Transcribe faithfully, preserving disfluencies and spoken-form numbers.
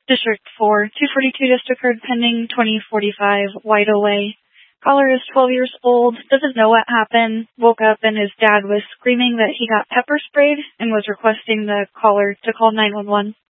District four, two forty-two District Card pending, twenty forty-five White Away. Caller is twelve years old, doesn't know what happened, woke up and his dad was screaming that he got pepper sprayed and was requesting the caller to call nine one one.